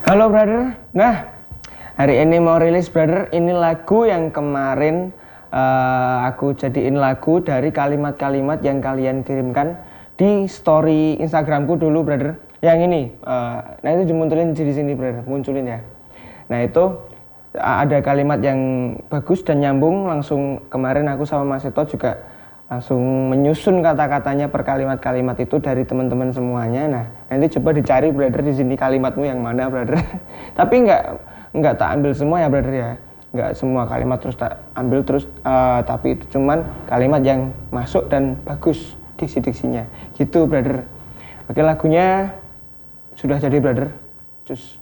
Halo brother. Nah, hari ini mau rilis brother. Ini lagu yang kemarin aku jadiin lagu dari kalimat-kalimat yang kalian kirimkan di story Instagramku dulu brother. Yang ini, nah itu dimunculin di sini brother, munculin ya. Nah itu ada kalimat yang bagus dan nyambung. Langsung kemarin aku sama Mas Seto juga langsung menyusun kata-katanya per kalimat-kalimat itu dari teman-teman semuanya. Nah nanti coba dicari brother di sini kalimatmu yang mana brother. Tapi nggak tak ambil semua ya brother ya, nggak semua kalimat terus tak ambil terus, tapi itu cuman kalimat yang masuk dan bagus diksi-diksinya gitu brother. Oke, lagunya sudah jadi brother. Cus.